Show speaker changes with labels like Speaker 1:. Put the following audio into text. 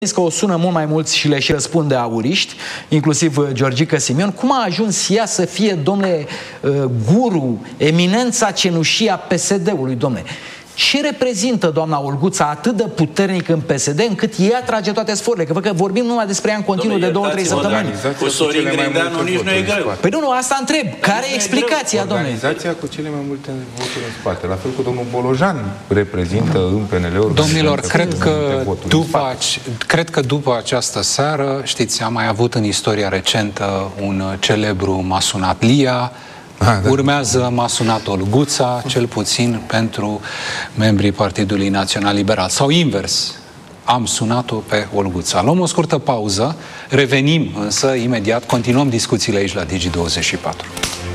Speaker 1: că o sună mult mai mulți și le și răspunde auriști, inclusiv Georgica Simion. Cum a ajuns ea să fie, domnule, guru, eminența cenușie a PSD-ului, domnule? Ce reprezintă doamna Olguța atât de puternic în PSD încât ea trage toate sforurile? Că văd că vorbim numai despre ea în continuu de 2-3 săptămâni.
Speaker 2: Cu Sorin Grindeanu nici nu e greu.
Speaker 1: Păi nu, asta întreb. Care e explicația, domnule?
Speaker 3: Organizația cu cele mai multe voturi în spate. La fel cu domnul Bolojan reprezintă în PNL-uri.
Speaker 4: Domnilor, cred că după această seară, știți, am mai avut în istoria recentă un celebru m-a sunat Lia, urmează m-a sunat Olguța, cel puțin pentru membrii Partidului Național Liberal. Sau invers, am sunat-o pe Olguța. Luăm o scurtă pauză, revenim însă imediat, continuăm discuțiile aici la Digi24.